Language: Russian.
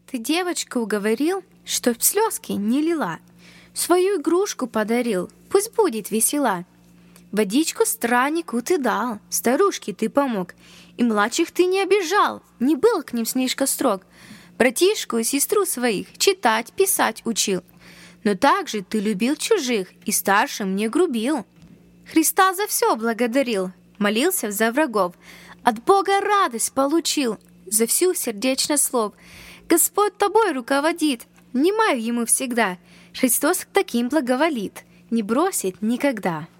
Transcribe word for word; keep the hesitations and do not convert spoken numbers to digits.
Ты девочку уговорил, чтоб слезки не лила. Свою игрушку подарил, пусть будет весела. Водичку страннику ты дал, старушке ты помог, и младших ты не обижал, не был к ним слишком строг. Братишку и сестру своих читать, писать учил. Но также ты любил чужих и старшим не грубил. Христа за все благодарил, молился за врагов, от Бога радость получил, за всю сердечно слов. Господь тобой руководит, внимай ему всегда. Христос к таким благоволит, не бросит никогда.